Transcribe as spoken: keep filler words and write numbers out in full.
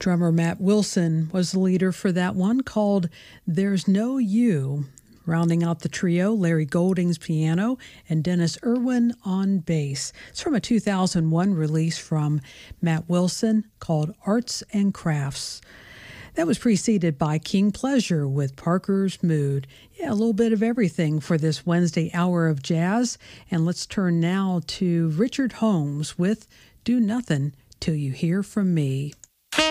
Drummer Matt Wilson was the leader for that one, called There's No You. Rounding out the trio, Larry Golding's piano and Dennis Irwin on bass. It's from a two thousand one release from Matt Wilson called Arts and Crafts. That was preceded by King Pleasure with Parker's Mood. Yeah, a little bit of everything for this Wednesday hour of jazz. And let's turn now to Richard Holmes with Do Nothing Till You Hear From Me.